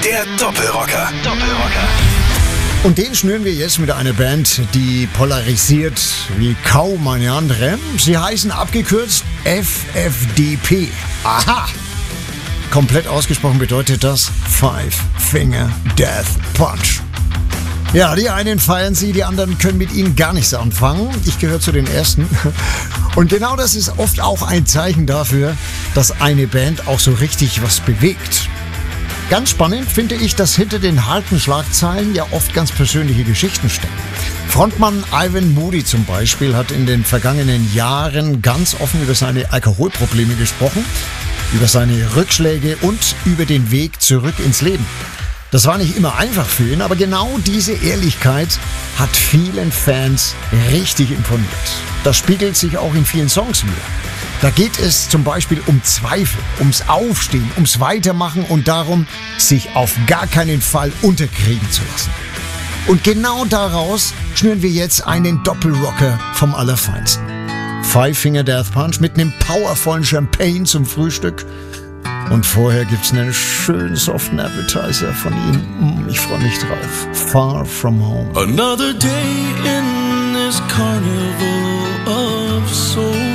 Der Doppelrocker. Und den schnüren wir jetzt mit einer Band, die polarisiert wie kaum eine andere. Sie heißen abgekürzt FFDP. Aha! Komplett ausgesprochen bedeutet das Five Finger Death Punch. Ja, die einen feiern sie, die anderen können mit ihnen gar nichts anfangen. Ich gehöre zu den Ersten. Und genau das ist oft auch ein Zeichen dafür, dass eine Band auch so richtig was bewegt. Ganz spannend finde ich, dass hinter den harten Schlagzeilen ja oft ganz persönliche Geschichten stecken. Frontmann Ivan Moody zum Beispiel hat in den vergangenen Jahren ganz offen über seine Alkoholprobleme gesprochen, über seine Rückschläge und über den Weg zurück ins Leben. Das war nicht immer einfach für ihn, aber genau diese Ehrlichkeit hat vielen Fans richtig imponiert. Das spiegelt sich auch in vielen Songs wieder. Da geht es zum Beispiel um Zweifel, ums Aufstehen, ums Weitermachen und darum, sich auf gar keinen Fall unterkriegen zu lassen. Und genau daraus schnüren wir jetzt einen Doppelrocker vom Allerfeinsten. Five Finger Death Punch mit einem powervollen Champagne zum Frühstück. Und vorher gibt's einen schönen soften Appetizer von ihm. Ich freue mich drauf. Far From Home. Another day in this carnival of souls.